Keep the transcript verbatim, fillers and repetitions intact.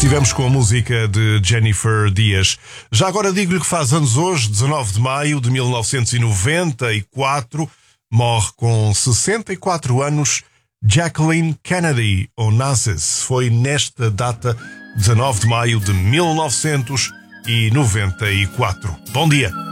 Estivemos com a música de Jennifer Dias. Já agora digo-lhe que faz anos hoje, dezanove de maio de mil novecentos e noventa e quatro, morre com sessenta e quatro anos Jacqueline Kennedy Onassis. Foi nesta data, dezanove de maio de mil novecentos e noventa e quatro. Bom dia.